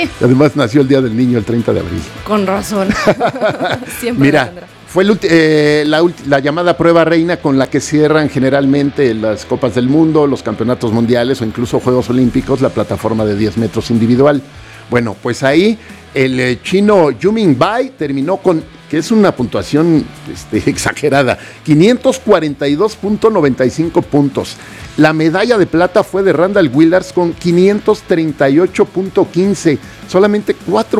Sí. Además nació el Día del Niño el 30 de abril. Con razón. Siempre. Mira, fue la llamada prueba reina con la que cierran generalmente las Copas del Mundo, los campeonatos mundiales o incluso Juegos Olímpicos, la plataforma de 10 metros individual. Bueno, pues ahí el chino Yumin Bai terminó con, que es una puntuación exagerada, 542.95 puntos. La medalla de plata fue de Randall Willars con 538.15, solamente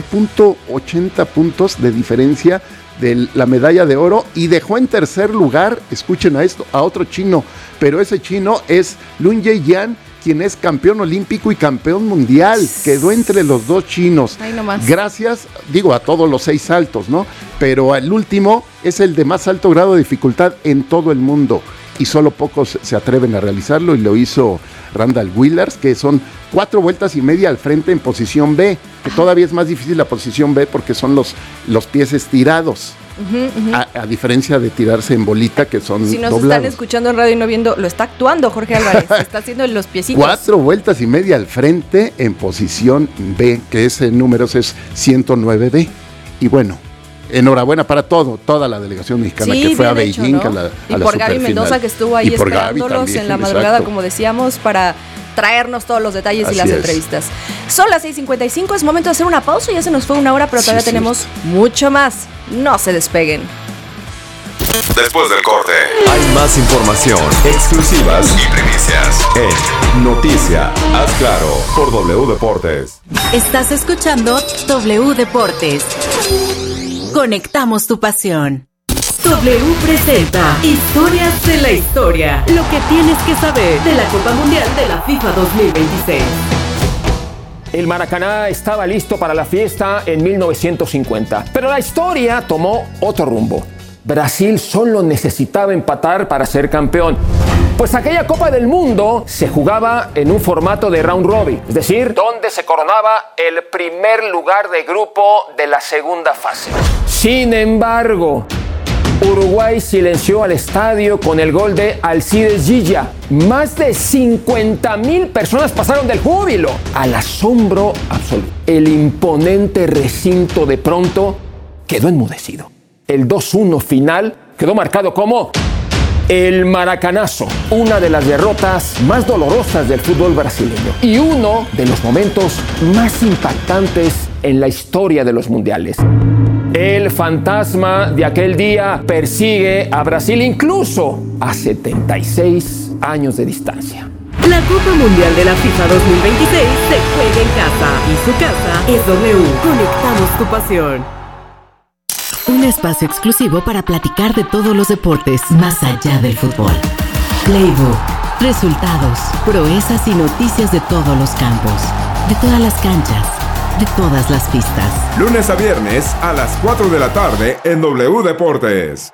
4.80 puntos de diferencia de la medalla de oro, y dejó en tercer lugar, escuchen a esto, a otro chino, pero ese chino es Lun Yeyan, quien es campeón olímpico y campeón mundial. Quedó entre los dos chinos. Ahí nomás. Gracias, a todos los 6 saltos, ¿no? Pero el último es el de más alto grado de dificultad en todo el mundo, y solo pocos se atreven a realizarlo, y lo hizo Randall Willars, que son 4 vueltas y media al frente en posición B, que todavía es más difícil la posición B porque son los pies estirados. A diferencia de tirarse en bolita, que son si nos doblados. Están escuchando en radio y no viendo, lo está actuando Jorge Álvarez, está haciendo los piecitos. 4 vueltas y media al frente en posición B, que ese número es 109B. Y bueno, enhorabuena para toda la delegación mexicana que fue a Beijing, hecho, ¿no? a la por Gaby Mendoza, que estuvo ahí esperándolos también, en la madrugada, exacto, como decíamos, para traernos todos los detalles y las entrevistas. Son las 6:55, es momento de hacer una pausa. Ya se nos fue una hora, pero todavía tenemos mucho más. No se despeguen. Después del corte, hay más información, exclusivas y primicias en Noticia Haz Claro por W Deportes. Estás escuchando W Deportes. Conectamos tu pasión. W presenta Historias de la Historia. Lo que tienes que saber de la Copa Mundial de la FIFA 2026. El Maracaná estaba listo para la fiesta en 1950, pero la historia tomó otro rumbo. Brasil solo necesitaba empatar para ser campeón, pues aquella Copa del Mundo se jugaba en un formato de round robin, es decir, donde se coronaba el primer lugar de grupo de la segunda fase. Sin embargo, Uruguay silenció al estadio con el gol de Alcides Gilla. Más de 50,000 personas pasaron del júbilo al asombro absoluto. El imponente recinto de pronto quedó enmudecido. El 2-1 final quedó marcado como el Maracanazo, una de las derrotas más dolorosas del fútbol brasileño y uno de los momentos más impactantes en la historia de los mundiales. El fantasma de aquel día persigue a Brasil incluso a 76 años de distancia. La Copa Mundial de la FIFA 2026 se juega en casa y su casa es W. Conectamos tu pasión. Un espacio exclusivo para platicar de todos los deportes más allá del fútbol. Playbook, resultados, proezas y noticias de todos los campos, de todas las canchas, de todas las pistas. Lunes a viernes a las 4 de la tarde en W Deportes.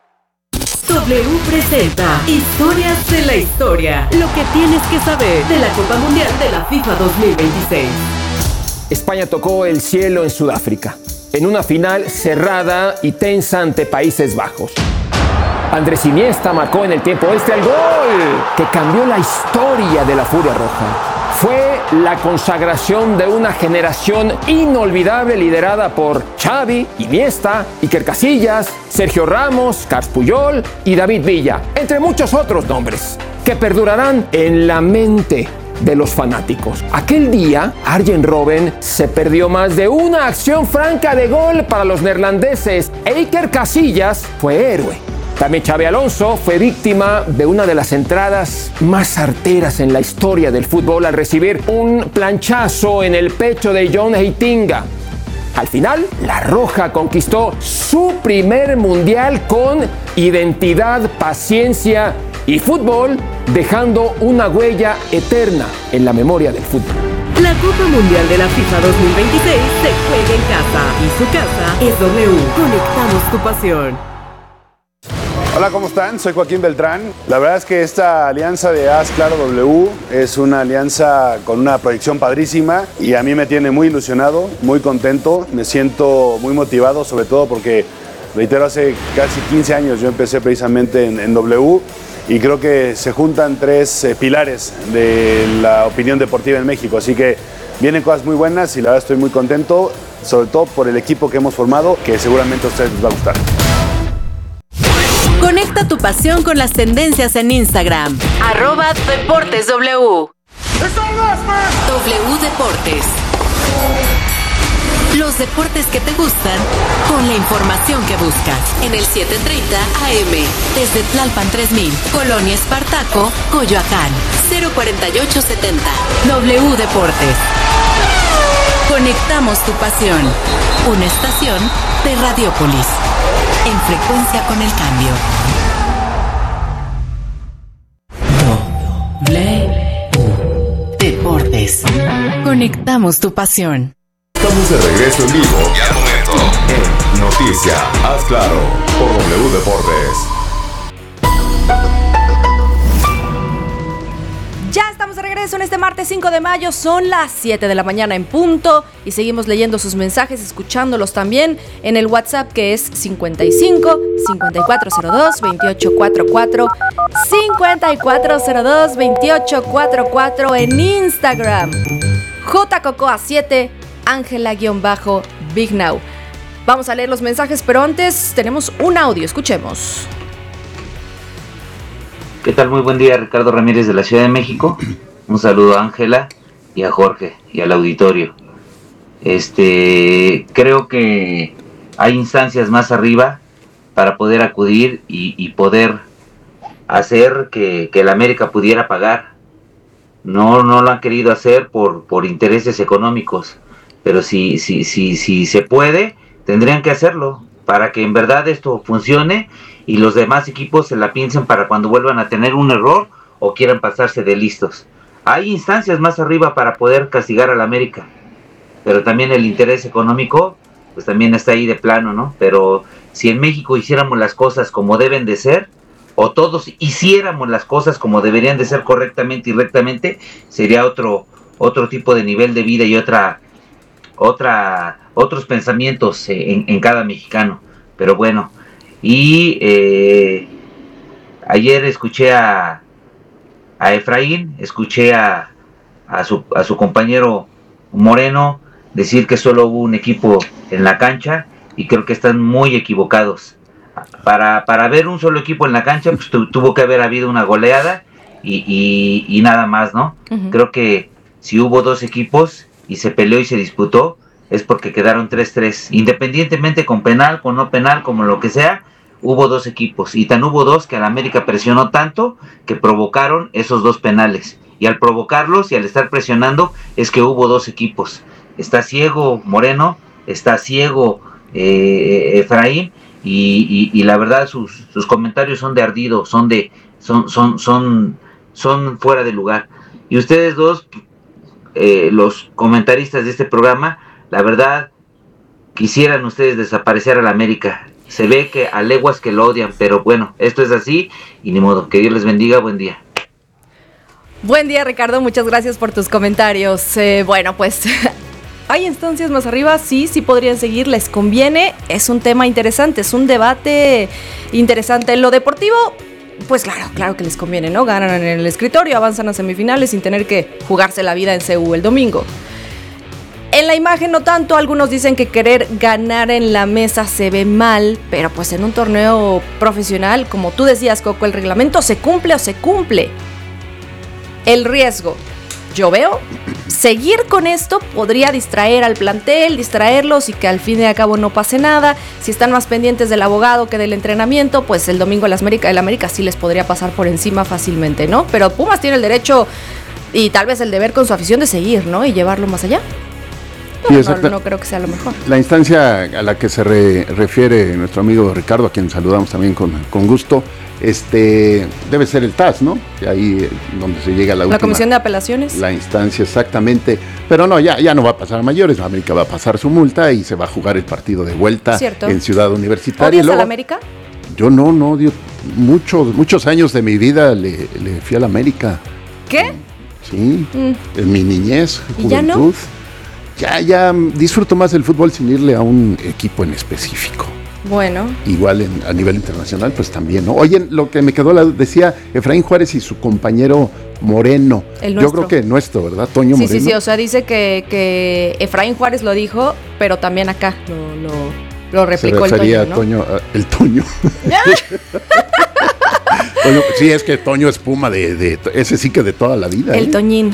W presenta Historias de la Historia. Lo que tienes que saber de la Copa Mundial de la FIFA 2026. España tocó el cielo en Sudáfrica, en una final cerrada y tensa ante Países Bajos. Andrés Iniesta marcó en el tiempo extra el gol que cambió la historia de la Furia Roja. Fue la consagración de una generación inolvidable liderada por Xavi, Iniesta, Iker Casillas, Sergio Ramos, Carles Puyol y David Villa, entre muchos otros nombres que perdurarán en la mente de los fanáticos. Aquel día, Arjen Robben se perdió más de una acción franca de gol para los neerlandeses e Iker Casillas fue héroe. También Xabi Alonso fue víctima de una de las entradas más arteras en la historia del fútbol al recibir un planchazo en el pecho de John Heitinga. Al final, la Roja conquistó su primer mundial con identidad, paciencia y fútbol, dejando una huella eterna en la memoria del fútbol. La Copa Mundial de la FIFA 2026 se juega en casa y su casa es W. Conectamos tu pasión. Hola, ¿cómo están? Soy Joaquín Beltrán. La verdad es que esta alianza de Haz Claro W es una alianza con una proyección padrísima y a mí me tiene muy ilusionado, muy contento, me siento muy motivado, sobre todo porque, reitero, hace casi 15 años yo empecé precisamente en W y creo que se juntan 3 pilares de la opinión deportiva en México, así que vienen cosas muy buenas y la verdad estoy muy contento, sobre todo por el equipo que hemos formado, que seguramente a ustedes les va a gustar. Conecta tu pasión con las tendencias en Instagram. @DeportesW. W Deportes. Los deportes que te gustan con la información que buscas. En el 7:30 AM. Desde Tlalpan 3000, Colonia Espartaco, Coyoacán. 04870. W Deportes. Conectamos tu pasión. Una estación de Radiópolis. En frecuencia con el cambio. W Deportes. Conectamos tu pasión. Estamos de regreso en vivo Y al momento, en Noticia, haz claro, por W Deportes. Ya estamos de regreso en este martes 5 de mayo, son las 7 de la mañana en punto y seguimos leyendo sus mensajes, escuchándolos también en el WhatsApp que es 55 5402 2844, 5402 2844 en Instagram, JCocoa7, Ángela-Big Now. Vamos a leer los mensajes, pero antes tenemos un audio, escuchemos. ¿Qué tal? Muy buen día, Ricardo Ramírez de la Ciudad de México. Un saludo a Ángela y a Jorge y al auditorio. Creo que hay instancias más arriba para poder acudir y poder hacer que el América pudiera pagar. No lo han querido hacer por intereses económicos, pero si se puede, tendrían que hacerlo para que en verdad esto funcione y los demás equipos se la piensen para cuando vuelvan a tener un error o quieran pasarse de listos. Hay instancias más arriba para poder castigar al América, pero también el interés económico pues también está ahí de plano, ¿no? Pero si en México hiciéramos las cosas como deben de ser, o todos hiciéramos las cosas como deberían de ser correctamente y rectamente, sería otro tipo de nivel de vida y otros pensamientos en cada mexicano. Pero bueno, y ayer escuché a Efraín, escuché a su compañero Moreno decir que solo hubo un equipo en la cancha y creo que están muy equivocados. Para ver un solo equipo en la cancha, pues tuvo que haber habido una goleada y nada más, ¿no? Uh-huh. Creo que si hubo dos equipos y se peleó y se disputó, es porque quedaron 3-3. Independientemente con penal, con no penal, como lo que sea, hubo dos equipos. Y tan hubo dos que al América presionó tanto que provocaron esos dos penales. Y al provocarlos y al estar presionando es que hubo dos equipos. Está ciego Moreno, está ciego Efraín. Y la verdad sus comentarios son de ardido, son fuera de lugar. Y ustedes dos, los comentaristas de este programa, la verdad, quisieran ustedes desaparecer a la América. Se ve que a leguas que lo odian, pero bueno, esto es así y ni modo. Que Dios les bendiga, buen día. Buen día, Ricardo, muchas gracias por tus comentarios. Bueno, pues hay instancias más arriba, sí podrían seguir, les conviene, es un tema interesante, es un debate interesante. En lo deportivo, pues claro que les conviene, ¿no? Ganan en el escritorio, avanzan a semifinales sin tener que jugarse la vida en CU el domingo. En la imagen no tanto, algunos dicen que querer ganar en la mesa se ve mal, pero pues en un torneo profesional, como tú decías, Coco, el reglamento se cumple o se cumple. El riesgo, yo veo, seguir con esto podría distraer al plantel, distraerlos y que al fin y al cabo no pase nada. Si están más pendientes del abogado que del entrenamiento, pues el domingo el América sí les podría pasar por encima fácilmente, ¿no? Pero Pumas tiene el derecho y tal vez el deber con su afición de seguir, ¿no? Y llevarlo más allá. No creo que sea lo mejor. La instancia a la que se refiere nuestro amigo Ricardo, a quien saludamos también con gusto, debe ser el TAS, ¿no? Ahí donde se llega la Comisión de Apelaciones. La instancia, exactamente. Pero no, ya no va a pasar a mayores. América va a pasar su multa y se va a jugar el partido de vuelta. ¿Cierto? En Ciudad Universitaria. ¿Odias a la América? Yo no, muchos años de mi vida le fui a la América. ¿Qué? Sí, en mi niñez, juventud. ¿Y ya no? Ya disfruto más el fútbol sin irle a un equipo en específico. Bueno. Igual a nivel internacional, pues también, ¿no? Oye, lo que me quedó decía Efraín Juárez y su compañero Moreno. Yo creo que nuestro, ¿verdad? Toño Moreno. Sí, o sea, dice que Efraín Juárez lo dijo, pero también acá lo replicó el Toño, ¿no? El Toño. Toño. Sí, es que Toño es Puma de ese sí que de toda la vida. El Toñín.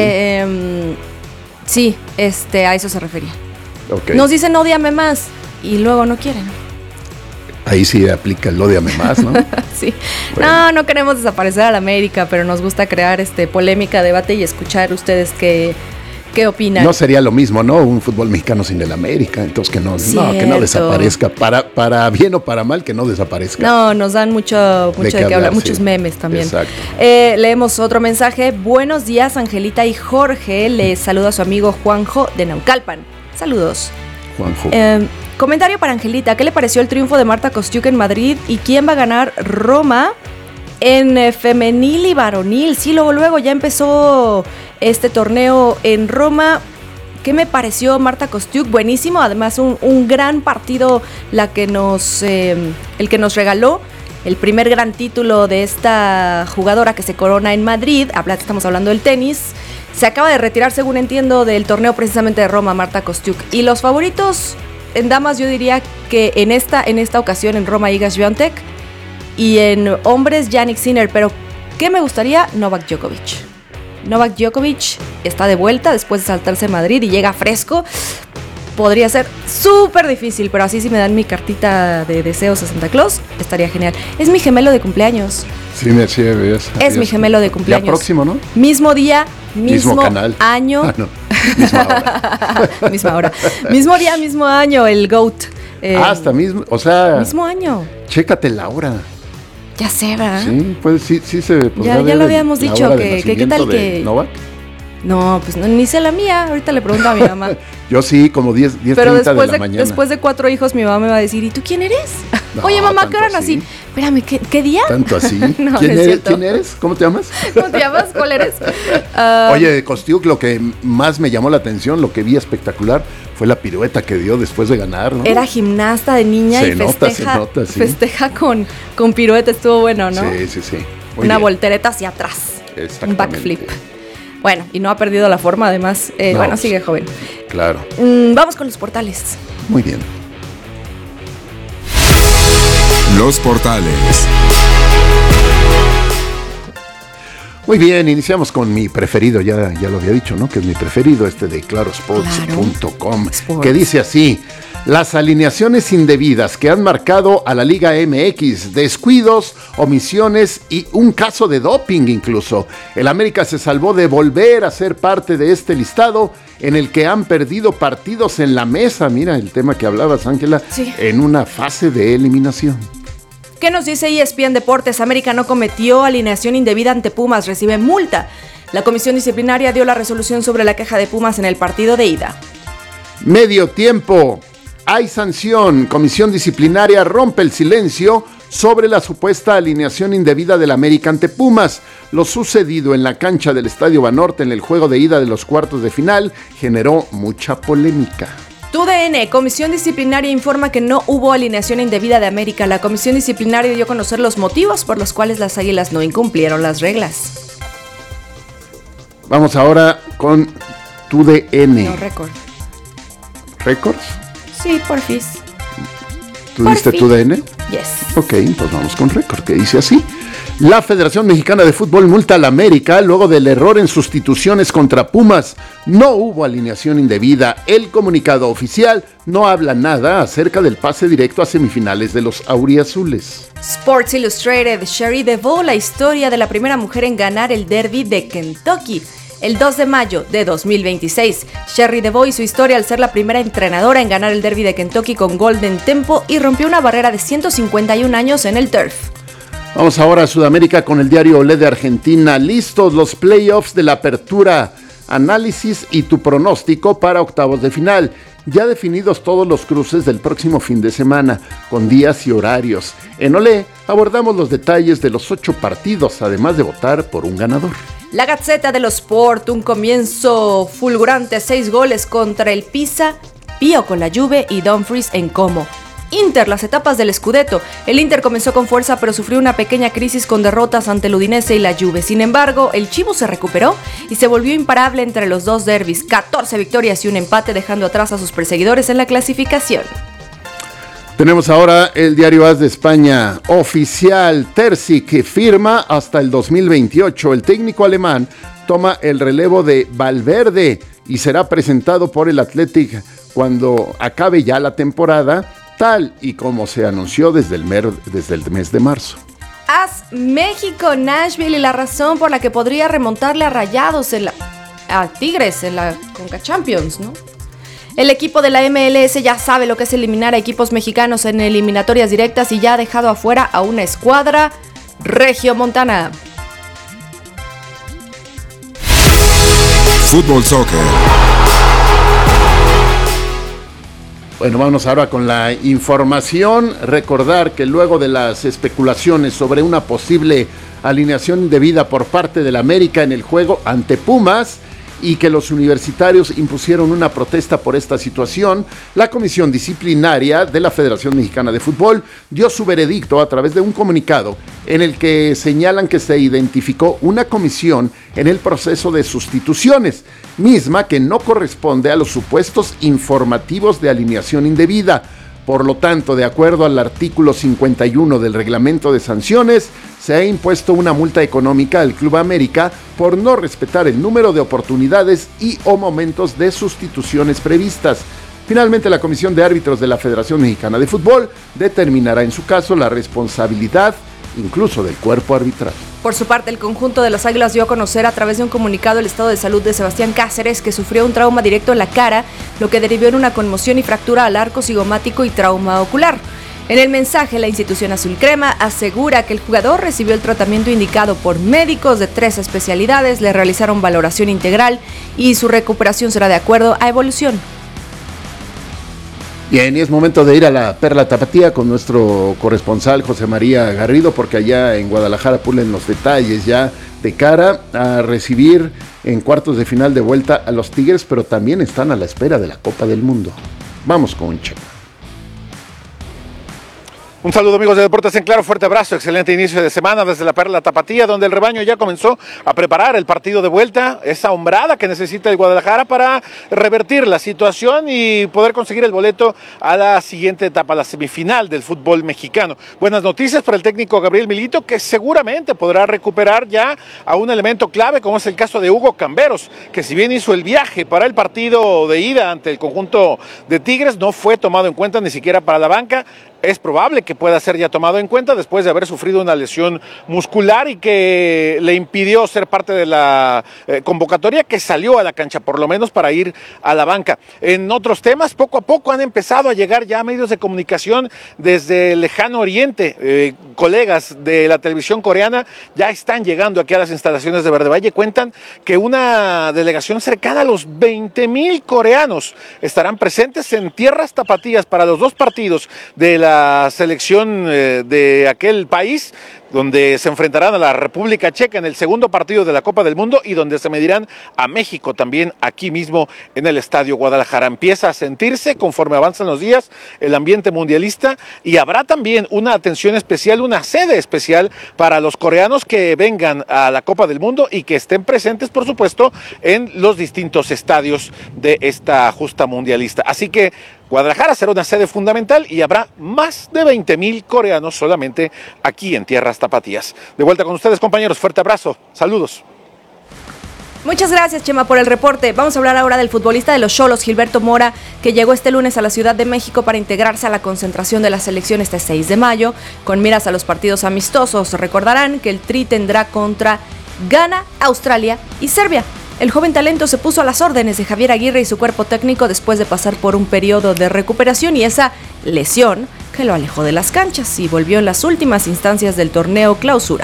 Sí, a eso se refería. Okay. Nos dicen ódiame más y luego no quieren. Ahí sí aplica el ódiame más, ¿no? Sí. Bueno. No queremos desaparecer a la América, pero nos gusta crear polémica, debate y escuchar ustedes qué opinan. No sería lo mismo, ¿no? Un fútbol mexicano sin el América, entonces que no desaparezca. Para bien o para mal, que no desaparezca. No, nos dan mucho de qué hablar, muchos memes también. Exacto. Leemos otro mensaje. Buenos días, Angelita y Jorge. Les saluda a su amigo Juanjo de Naucalpan. Saludos. Juanjo. Comentario para Angelita. ¿Qué le pareció el triunfo de Marta Kostiuk en Madrid? ¿Y quién va a ganar Roma en femenil y varonil? Sí, luego ya empezó este torneo en Roma. ¿Qué me pareció Marta Kostiuk? Buenísimo, además un gran partido el que nos regaló el primer gran título de esta jugadora que se corona en Madrid. Estamos hablando del tenis. Se acaba de retirar, según entiendo, del torneo precisamente de Roma, Marta Kostiuk. Y los favoritos en damas, yo diría que en esta ocasión en Roma, Iga Swiatek, y en hombres, Jannik Sinner. Pero ¿qué me gustaría? Novak Djokovic. Novak Djokovic está de vuelta después de saltarse Madrid y llega fresco. Podría ser súper difícil, pero así si me dan mi cartita de deseos a Santa Claus, estaría genial. Es mi gemelo de cumpleaños. Sí, es mi gemelo de cumpleaños. Ya próximo, ¿no? Mismo día, mismo canal. Año. No. Misma hora. Misma hora. Mismo día, mismo año, el GOAT. Hasta mismo, o sea. Mismo año. Chécate la hora. Ya sé, ¿verdad? Sí, pues sí se ya lo habíamos dicho, que ¿qué tal que Novak? No, pues ni sé la mía, ahorita le pregunto a mi mamá. Yo sí, como 10:30 de la mañana. Después de 4 hijos, mi mamá me va a decir, ¿y tú quién eres? No, oye, mamá, ¿qué hora nací? Espérame, ¿qué día? ¿Tanto así? No, ¿Quién eres? ¿Cómo te llamas? ¿Cómo te llamas? ¿Cuál eres? Oye, de Kostiuk, lo que más me llamó la atención, lo que vi espectacular, fue la pirueta que dio después de ganar, ¿no? Era gimnasta de niña y festeja con pirueta, estuvo bueno, ¿no? Sí. Una voltereta hacia atrás. Un backflip. Bueno, y no ha perdido la forma, además. Bueno, sigue joven. Claro. Vamos con los portales. Muy bien. Los portales. Muy bien, iniciamos con mi preferido, ya lo había dicho, ¿no? Que es mi preferido, de clarosports.com, que dice así: las alineaciones indebidas que han marcado a la Liga MX, descuidos, omisiones y un caso de doping incluso. El América se salvó de volver a ser parte de este listado en el que han perdido partidos en la mesa, mira el tema que hablabas, Ángela, sí, en una fase de eliminación. ¿Qué nos dice ESPN Deportes? América no cometió alineación indebida ante Pumas, recibe multa. La comisión disciplinaria dio la resolución sobre la queja de Pumas en el partido de ida. Medio tiempo. Hay sanción. Comisión disciplinaria rompe el silencio sobre la supuesta alineación indebida del América ante Pumas. Lo sucedido en la cancha del Estadio Banorte en el juego de ida de los cuartos de final generó mucha polémica. TUDN, Comisión Disciplinaria informa que no hubo alineación indebida de América. La Comisión Disciplinaria dio a conocer los motivos por los cuales las Águilas no incumplieron las reglas. Vamos ahora con TUDN. No, Record. ¿Records? Sí, porfis. ¿Tú diste TUDN? Yes. Ok, pues vamos con Record, que dice así. La Federación Mexicana de Fútbol multa al América luego del error en sustituciones contra Pumas. No hubo alineación indebida. El comunicado oficial no habla nada acerca del pase directo a semifinales de los auriazules. Sports Illustrated, Cherie DeVaux, la historia de la primera mujer en ganar el Derby de Kentucky. El 2 de mayo de 2026, Cherie DeVaux y su historia al ser la primera entrenadora en ganar el Derby de Kentucky con Golden Tempo y rompió una barrera de 151 años en el turf. Vamos ahora a Sudamérica con el diario Olé de Argentina. Listos los playoffs de la apertura. Análisis y tu pronóstico para octavos de final. Ya definidos todos los cruces del próximo fin de semana, con días y horarios. En Olé abordamos los detalles de los 8 partidos, además de votar por un ganador. La Gazzetta dello Sport, un comienzo fulgurante, 6 goles contra el Pisa, Pío con la Juve y Dumfries en Como. Inter, las etapas del Scudetto. El Inter comenzó con fuerza, pero sufrió una pequeña crisis con derrotas ante el Udinese y la Juve. Sin embargo, el Chivas se recuperó y se volvió imparable entre los dos derbis. 14 victorias y un empate, dejando atrás a sus perseguidores en la clasificación. Tenemos ahora el diario AS de España. Oficial, Terzic firma hasta el 2028. El técnico alemán toma el relevo de Valverde y será presentado por el Athletic cuando acabe ya la temporada, tal y como se anunció desde el mes de marzo. AS México, Nashville, y la razón por la que podría remontarle a Rayados a Tigres en la Conca Champions, ¿no? El equipo de la MLS ya sabe lo que es eliminar a equipos mexicanos en eliminatorias directas y ya ha dejado afuera a una escuadra regiomontana. Fútbol Soccer. Bueno, vamos ahora con la información. Recordar que luego de las especulaciones sobre una posible alineación indebida por parte del América en el juego ante Pumas, y que los universitarios impusieron una protesta por esta situación, la Comisión Disciplinaria de la Federación Mexicana de Fútbol dio su veredicto a través de un comunicado en el que señalan que se identificó una comisión en el proceso de sustituciones, misma que no corresponde a los supuestos informativos de alineación indebida. Por lo tanto, de acuerdo al artículo 51 del reglamento de sanciones, se ha impuesto una multa económica al Club América por no respetar el número de oportunidades y o momentos de sustituciones previstas. Finalmente, la Comisión de Árbitros de la Federación Mexicana de Fútbol determinará en su caso la responsabilidad incluso del cuerpo arbitral. Por su parte, el conjunto de las Águilas dio a conocer a través de un comunicado el estado de salud de Sebastián Cáceres, que sufrió un trauma directo en la cara, lo que derivó en una conmoción y fractura al arco cigomático y trauma ocular. En el mensaje, la institución azul crema asegura que el jugador recibió el tratamiento indicado por médicos de 3 especialidades, le realizaron valoración integral y su recuperación será de acuerdo a evolución. Bien, y es momento de ir a la Perla Tapatía con nuestro corresponsal José María Garrido, porque allá en Guadalajara pulen los detalles ya de cara a recibir en cuartos de final de vuelta a los Tigres, pero también están a la espera de la Copa del Mundo. Vamos con Chema. Un saludo, amigos de Deportes en Claro, fuerte abrazo, excelente inicio de semana desde la Perla Tapatía, donde el rebaño ya comenzó a preparar el partido de vuelta, esa hombrada que necesita el Guadalajara para revertir la situación y poder conseguir el boleto a la siguiente etapa, la semifinal del fútbol mexicano. Buenas noticias para el técnico Gabriel Milito, que seguramente podrá recuperar ya a un elemento clave, como es el caso de Hugo Camberos, que si bien hizo el viaje para el partido de ida ante el conjunto de Tigres, no fue tomado en cuenta ni siquiera para la banca. Es probable que pueda ser ya tomado en cuenta después de haber sufrido una lesión muscular y que le impidió ser parte de la convocatoria, que salió a la cancha por lo menos para ir a la banca. En otros temas, poco a poco han empezado a llegar ya medios de comunicación desde el lejano oriente. Colegas de la televisión coreana ya están llegando aquí a las instalaciones de Verde Valle. Cuentan que una delegación cercana a los 20,000 coreanos estarán presentes en tierras tapatías para los 2 partidos de la selección de aquel país, donde se enfrentarán a la República Checa en el segundo partido de la Copa del Mundo y donde se medirán a México también aquí mismo en el Estadio Guadalajara. Empieza a sentirse conforme avanzan los días el ambiente mundialista y habrá también una atención especial, una sede especial para los coreanos que vengan a la Copa del Mundo y que estén presentes, por supuesto, en los distintos estadios de esta justa mundialista. Así que Guadalajara será una sede fundamental y habrá más de 20,000 coreanos solamente aquí en tierras tapatías. De vuelta con ustedes, compañeros. Fuerte abrazo. Saludos. Muchas gracias, Chema, por el reporte. Vamos a hablar ahora del futbolista de los Xolos, Gilberto Mora, que llegó este lunes a la Ciudad de México para integrarse a la concentración de la selección este 6 de mayo, con miras a los partidos amistosos. Recordarán que el Tri tendrá contra Ghana, Australia y Serbia. El joven talento se puso a las órdenes de Javier Aguirre y su cuerpo técnico después de pasar por un periodo de recuperación y esa lesión que lo alejó de las canchas y volvió en las últimas instancias del torneo Clausura.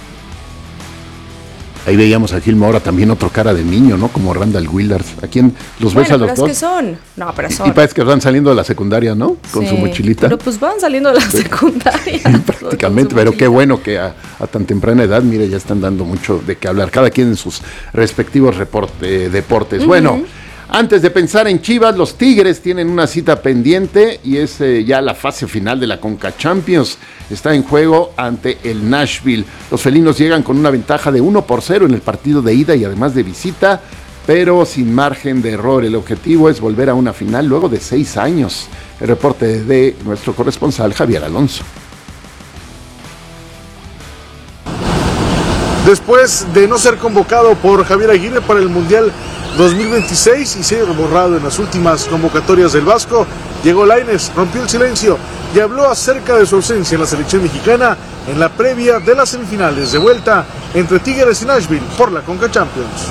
Ahí veíamos a Gil Mora, también otro cara de niño, ¿no? Como Randall Willars. ¿A quién los ves a los dos? Pero es que son. No, pero son. Y parece que van saliendo de la secundaria, ¿no? Con su mochilita. Pero pues van saliendo de la secundaria. Prácticamente, pero qué bueno que a tan temprana edad, mire, ya están dando mucho de qué hablar. Cada quien en sus respectivos deportes. Bueno, Antes de pensar en Chivas, los Tigres tienen una cita pendiente y es ya la fase final de la Conca Champions. Está en juego ante el Nashville. Los felinos llegan con una ventaja de 1-0 en el partido de ida y además de visita, pero sin margen de error. El objetivo es volver a una final luego de 6 años. El reporte de nuestro corresponsal Javier Alonso. Después de no ser convocado por Javier Aguirre para el Mundial 2026 y ser borrado en las últimas convocatorias del Vasco, llegó Lainez, rompió el silencio y habló acerca de su ausencia en la selección mexicana en la previa de las semifinales de vuelta entre Tigres y Nashville por la Conca Champions.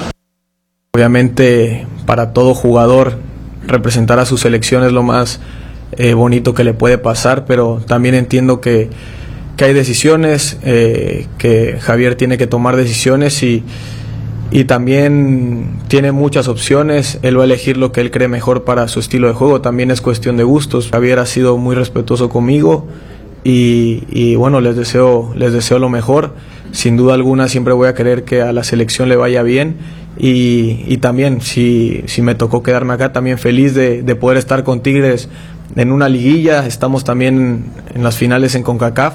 Obviamente, para todo jugador, representar a su selección es lo más bonito que le puede pasar, pero también entiendo que hay decisiones, que Javier tiene que tomar decisiones y también tiene muchas opciones. Él va a elegir lo que él cree mejor para su estilo de juego. También es cuestión de gustos. Javier ha sido muy respetuoso conmigo y bueno, les deseo lo mejor. Sin duda alguna siempre voy a querer que a la selección le vaya bien y también si me tocó quedarme acá, también feliz de poder estar con Tigres en una liguilla. Estamos también en las finales en CONCACAF.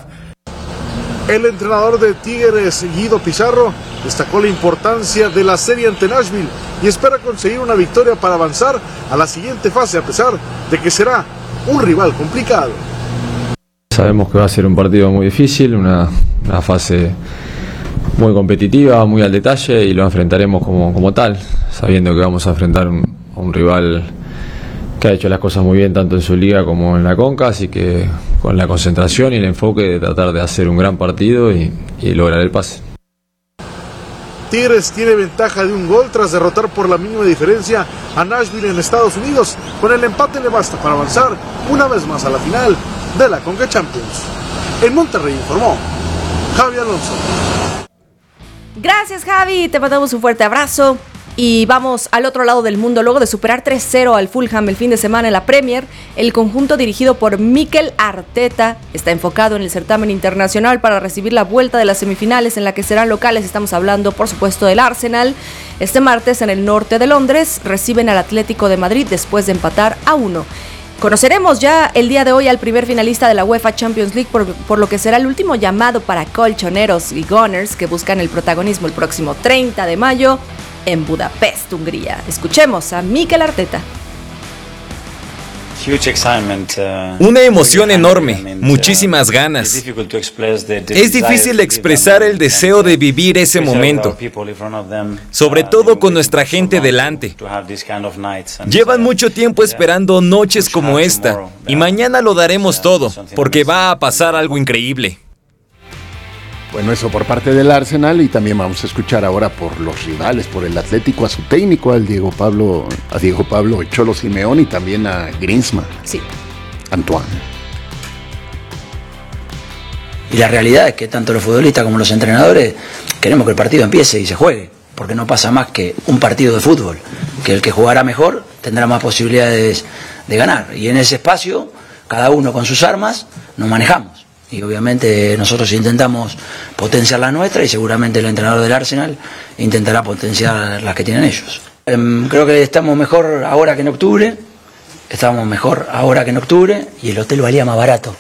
El entrenador de Tigres, Guido Pizarro, destacó la importancia de la serie ante Nashville y espera conseguir una victoria para avanzar a la siguiente fase, a pesar de que será un rival complicado. Sabemos que va a ser un partido muy difícil, una fase muy competitiva, muy al detalle, y lo enfrentaremos como tal, sabiendo que vamos a enfrentar a un rival que ha hecho las cosas muy bien tanto en su liga como en la Conca, así que con la concentración y el enfoque de tratar de hacer un gran partido y lograr el pase. Tigres tiene ventaja de un gol tras derrotar por la mínima diferencia a Nashville en Estados Unidos. Con el empate le basta para avanzar una vez más a la final de la Conca Champions. En Monterrey informó Javier Alonso. Gracias, Javi, te mandamos un fuerte abrazo. Y vamos al otro lado del mundo. Luego de superar 3-0 al Fulham el fin de semana en la Premier, el conjunto dirigido por Mikel Arteta está enfocado en el certamen internacional para recibir la vuelta de las semifinales en la que serán locales. Estamos hablando, por supuesto, del Arsenal. Este martes en el norte de Londres reciben al Atlético de Madrid después de empatar a 1. Conoceremos ya el día de hoy al primer finalista de la UEFA Champions League, por lo que será el último llamado para colchoneros y gunners que buscan el protagonismo el próximo 30 de mayo en Budapest, Hungría. Escuchemos a Mikel Arteta. Una emoción enorme, muchísimas ganas. Es difícil expresar el deseo de vivir ese momento, sobre todo con nuestra gente delante. Llevan mucho tiempo esperando noches como esta, y mañana lo daremos todo, porque va a pasar algo increíble. Bueno, eso por parte del Arsenal, y también vamos a escuchar ahora por los rivales, por el Atlético, a su técnico, a Diego Pablo Cholo Simeone, y también a Griezmann. Sí. Antoine. Y la realidad es que tanto los futbolistas como los entrenadores queremos que el partido empiece y se juegue, porque no pasa más que un partido de fútbol, que el que jugará mejor tendrá más posibilidades de ganar. Y en ese espacio, cada uno con sus armas, nos manejamos. Y obviamente nosotros intentamos potenciar las nuestras y seguramente el entrenador del Arsenal intentará potenciar las que tienen ellos. Creo que estamos mejor ahora que en octubre. Y el hotel valía más barato.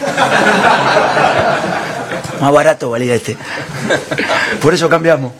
Más barato valía este. Por eso cambiamos.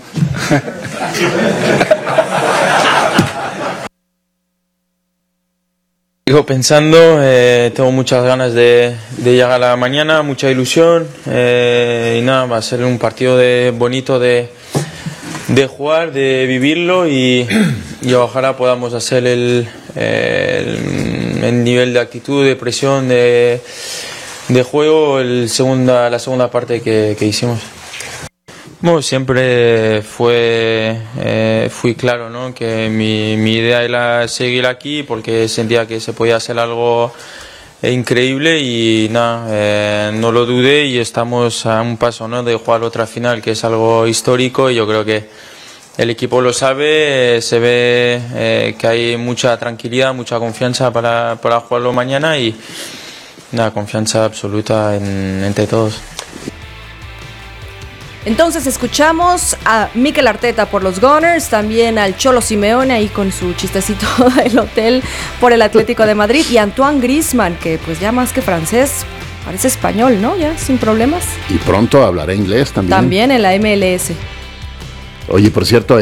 Sigo pensando, tengo muchas ganas de llegar a la mañana, mucha ilusión, y nada, va a ser un partido bonito de jugar, de vivirlo y ojalá podamos hacer el nivel de actitud, de presión, de juego, la segunda parte que hicimos. Bueno, siempre fui claro, ¿no? Que mi idea era seguir aquí porque sentía que se podía hacer algo increíble y nada, no lo dudé y estamos a un paso, ¿no? De jugar otra final, que es algo histórico, y yo creo que el equipo lo sabe, se ve que hay mucha tranquilidad, mucha confianza para jugarlo mañana y nada, confianza absoluta entre todos. Entonces escuchamos a Mikel Arteta por los Gunners, también al Cholo Simeone ahí con su chistecito del hotel por el Atlético de Madrid, y Antoine Griezmann, que pues ya más que francés, parece español, ¿no? Ya sin problemas. Y pronto hablará inglés también. También en la MLS. Oye, por cierto,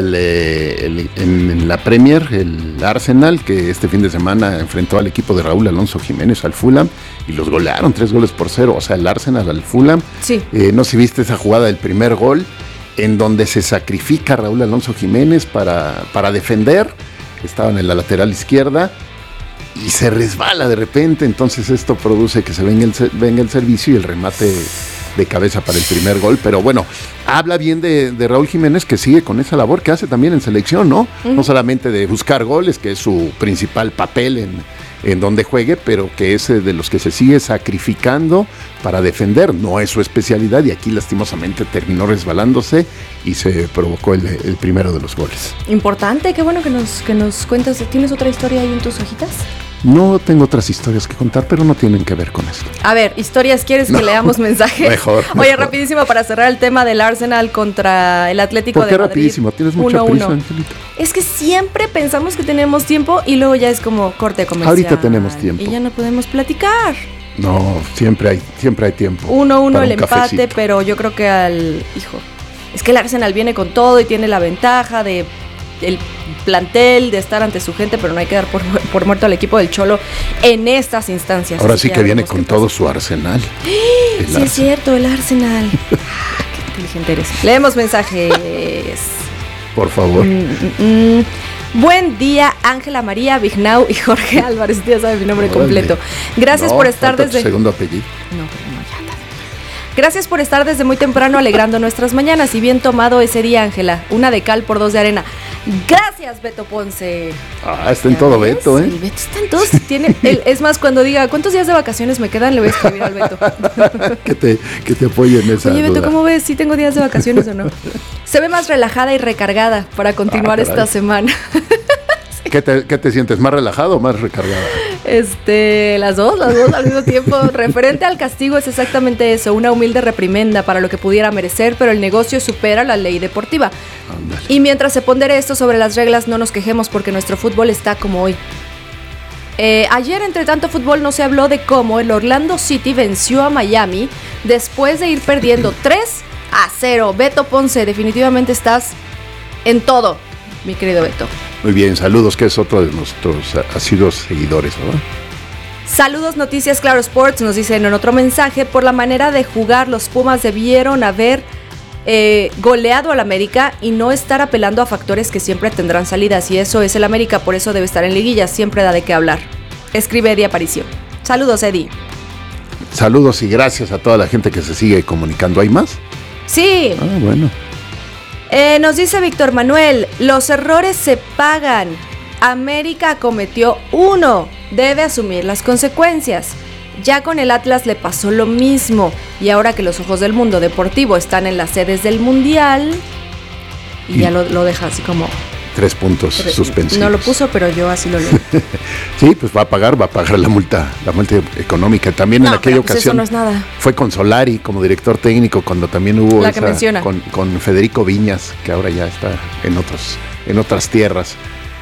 en la Premier, el Arsenal, que este fin de semana enfrentó al equipo de Raúl Alonso Jiménez, al Fulham, y los golearon 3-0. O sea, el Arsenal al Fulham. Sí. No sé si viste esa jugada del primer gol, en donde se sacrifica Raúl Alonso Jiménez para defender. Estaba en la lateral izquierda y se resbala de repente. Entonces esto produce que se venga el servicio y el remate de cabeza para el primer gol. Pero bueno, habla bien de Raúl Jiménez, que sigue con esa labor que hace también en selección, ¿no? Uh-huh. No solamente de buscar goles, que es su principal papel en donde juegue, pero que es de los que se sigue sacrificando para defender. No es su especialidad, y aquí lastimosamente terminó resbalándose y se provocó el primero de los goles. Importante, qué bueno que nos cuentas. ¿Tienes otra historia ahí en tus hojitas? No tengo otras historias que contar, pero no tienen que ver con esto. A ver, historias, ¿quieres que leamos mensajes? Mejor. Oye, rapidísimo para cerrar el tema del Arsenal contra el Atlético de Madrid. ¿Por qué rapidísimo? ¿Tienes mucha prisa, Angelita? Es que siempre pensamos que tenemos tiempo y luego ya es como corte comercial. Ahorita tenemos tiempo. Y ya no podemos platicar. No, siempre hay tiempo. 1-1 el empate, pero yo creo que es que el Arsenal viene con todo y tiene la ventaja de el plantel, de estar ante su gente, pero no hay que dar por muerto al equipo del Cholo en estas instancias. Ahora sí que viene con todo su arsenal. Sí, es cierto, el Arsenal. Qué inteligente eres. Leemos mensajes. Por favor. Buen día, Ángela María Vignau y Jorge Álvarez. Ya sabes mi nombre completo. Gracias por estar desde... segundo apellido. Gracias por estar desde muy temprano alegrando nuestras mañanas, y bien tomado ese día, Ángela. 1 de cal por 2 de arena. Gracias, Beto Ponce. Está en todo Beto, ¿eh? El Beto está en todos. Es más, cuando diga ¿cuántos días de vacaciones me quedan? Le voy a escribir al Beto. que te apoye en esa Oye, Beto, duda. ¿cómo ves? ¿Sí tengo días de vacaciones o no? Se ve más relajada y recargada para continuar esta semana. ¿Qué te sientes? ¿Más relajado o más recargada? Las dos al mismo tiempo. Referente al castigo es exactamente eso, una humilde reprimenda para lo que pudiera merecer, pero el negocio supera la ley deportiva. Ándale. Y mientras se pondere esto sobre las reglas, no nos quejemos porque nuestro fútbol está como hoy. Ayer, entre tanto fútbol, no se habló de cómo el Orlando City venció a Miami después de ir perdiendo 3-0. Beto Ponce, definitivamente estás en todo, mi querido Beto. Muy bien, saludos, que es otro de nuestros asiduos seguidores, ¿verdad? Saludos, Noticias Claro Sports, nos dicen en otro mensaje: por la manera de jugar, los Pumas debieron haber goleado al América y no estar apelando a factores que siempre tendrán salidas, y eso es el América, por eso debe estar en liguillas, siempre da de qué hablar. Escribe Eddie Aparicio. Saludos, Eddie. Saludos y gracias a toda la gente que se sigue comunicando. ¿Hay más? Sí. Bueno. Nos dice Víctor Manuel: los errores se pagan. América cometió uno, debe asumir las consecuencias. Ya con el Atlas le pasó lo mismo, y ahora que los ojos del mundo deportivo están en las sedes del Mundial, y ya lo deja así como 3 puntos suspensivos. No lo puso, pero yo así lo leo. Sí, pues va a pagar la multa económica. También en aquella ocasión eso no es nada. Fue con Solari como director técnico, cuando también hubo la que menciona. Con Federico Viñas, que ahora ya está en otras tierras.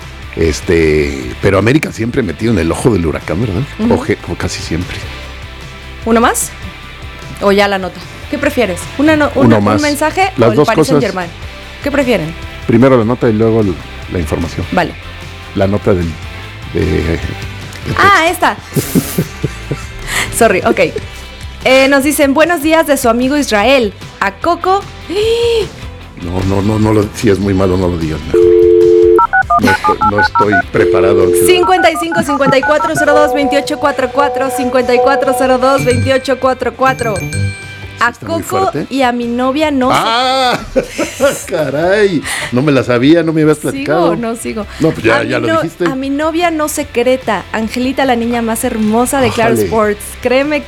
Pero América siempre metido en el ojo del huracán, ¿verdad? O casi siempre. ¿Uno más? ¿O ya la nota? ¿Qué prefieres? ¿Un mensaje Las o el dos Paris cosas. Saint-Germain? ¿Qué prefieren? Primero la nota y luego la información. Vale. La nota de esta. Sorry, ok. Nos dicen buenos días de su amigo Israel. A Coco. No, si es muy malo no lo digas mejor. No estoy preparado. 55 54 02 28 44 54 02 28 44. A Coco y a mi novia no. Caray, no me la sabía, no me habías platicado. Sigo. No, pues ya lo dijiste. A mi novia no secreta, Angelita, la niña más hermosa de Claro Sports. Créeme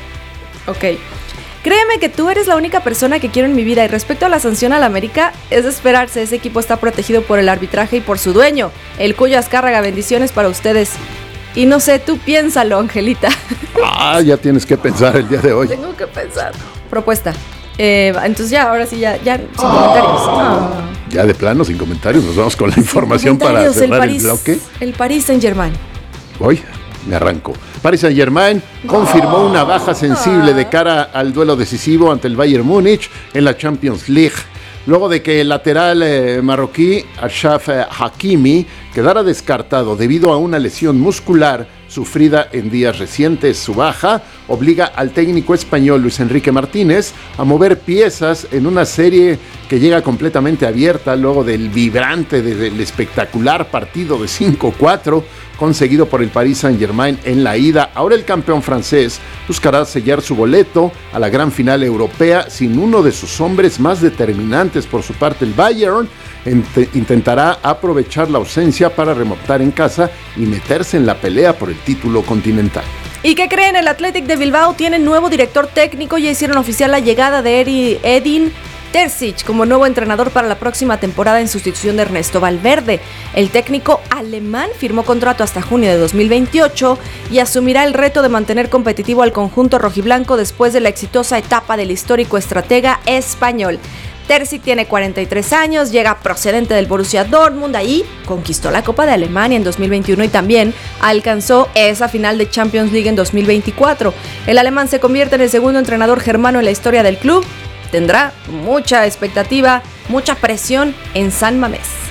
que tú eres la única persona que quiero en mi vida. Y respecto a la sanción al América, es de esperarse. Ese equipo está protegido por el arbitraje y por su dueño, el Cuyo Azcárraga. Bendiciones para ustedes. Y no sé, tú piénsalo, Angelita. Ya tienes que pensar el día de hoy. Tengo que pensar. Propuesta. Entonces ahora sí, ya sin comentarios. No. Ya de plano, sin comentarios, nos vamos con la información para cerrar el bloque. El Paris Saint-Germain. Hoy me arranco. Paris Saint-Germain confirmó una baja sensible de cara al duelo decisivo ante el Bayern Múnich en la Champions League. Luego de que el lateral marroquí Achraf Hakimi quedara descartado debido a una lesión muscular sufrida en días recientes. Su baja obliga al técnico español Luis Enrique Martínez a mover piezas en una serie que llega completamente abierta luego del vibrante, del espectacular partido de 5-4 conseguido por el Paris Saint-Germain en la ida. Ahora el campeón francés buscará sellar su boleto a la gran final europea sin uno de sus hombres más determinantes. Por su parte, el Bayern intentará aprovechar la ausencia para remontar en casa y meterse en la pelea por el título continental. ¿Y qué creen? El Athletic de Bilbao tiene nuevo director técnico. Ya hicieron oficial la llegada de Edin Terzic como nuevo entrenador para la próxima temporada en sustitución de Ernesto Valverde. El técnico alemán firmó contrato hasta junio de 2028 y asumirá el reto de mantener competitivo al conjunto rojiblanco después de la exitosa etapa del histórico estratega español. Terzic tiene 43 años, llega procedente del Borussia Dortmund, ahí conquistó la Copa de Alemania en 2021 y también alcanzó esa final de Champions League en 2024. El alemán se convierte en el segundo entrenador germano en la historia del club. Tendrá mucha expectativa, mucha presión en San Mamés.